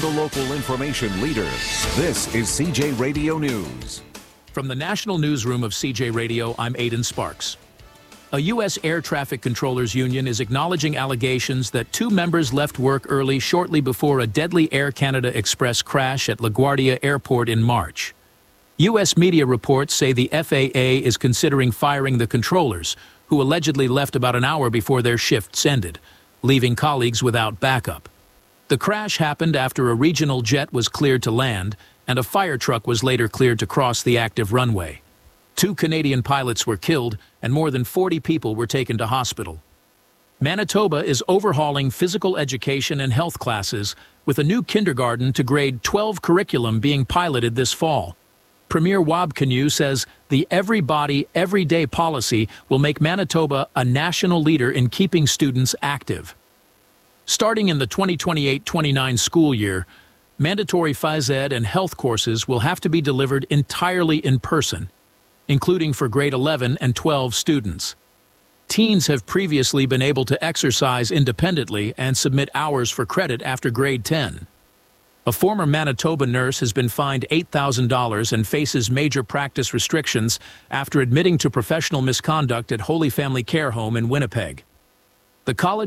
the local information leader. This is CJ Radio News. From the National Newsroom of CJ Radio, I'm Aidan Sparks. A U.S. Air Traffic Controllers Union is acknowledging allegations that 2 members left work early shortly before a deadly Air Canada Express crash at LaGuardia Airport in March. U.S. media reports say the FAA is considering firing the controllers, who allegedly left about an hour before their shifts ended, leaving colleagues without backup. The crash happened after a regional jet was cleared to land, and a fire truck was later cleared to cross the active runway. 2 Canadian pilots were killed, and more than 40 people were taken to hospital. Manitoba is overhauling physical education and health classes, with a new kindergarten to grade 12 curriculum being piloted this fall. Premier Wab Kinew says the Everybody, Everyday policy will make Manitoba a national leader in keeping students active. Starting in the 2028-29 school year, mandatory phys ed and health courses will have to be delivered entirely in person, including for grade 11 and 12 students. Teens have previously been able to exercise independently and submit hours for credit after grade 10. A former Manitoba nurse has been fined $8,000 and faces major practice restrictions after admitting to professional misconduct at Holy Family Care Home in Winnipeg. The college